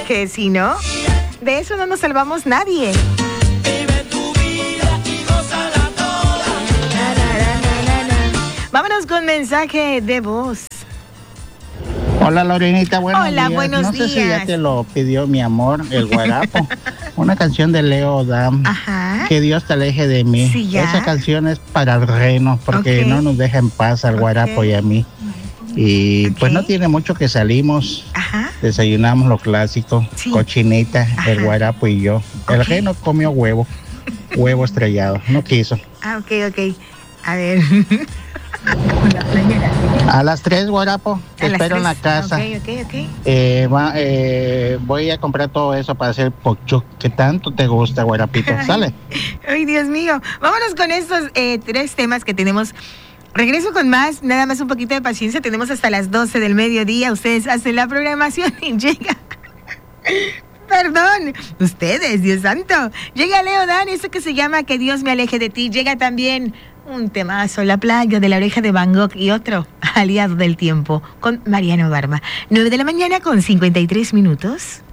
porque si no, de eso no nos salvamos nadie. Vámonos con mensaje de voz. Hola Lorenita, buenos Hola, días. buenos no sé días. si ya te lo pidió mi amor, el guarapo. Una canción de Leo Dan. Ajá. Que Dios te aleje de mí. Sí, ya. Esa canción es para el reno, porque no nos deja en paz al guarapo y a mí. Y pues no tiene mucho que salimos. Ajá. Desayunamos lo clásico, cochinita, el guarapo y yo. El reno comió huevo estrellado, no quiso. Ok. A ver. A las 3, guarapo, te espero en la casa. Ok. Voy a comprar todo eso para hacer pocho, que tanto te gusta, guarapito. ¿Sale? Ay, Dios mío. Vámonos con estos 3 temas que tenemos. Regreso con más, nada más un poquito de paciencia. Tenemos hasta las 12 del mediodía. Ustedes hacen la programación y llega. Perdón, ustedes, Dios santo. Llega Leo Dan, eso que se llama Que Dios me aleje de ti. Llega también un temazo, La playa de La oreja de Van Gogh, y otro, Aliado del tiempo, con Mariano Barba. 9 de la mañana con 53 minutos.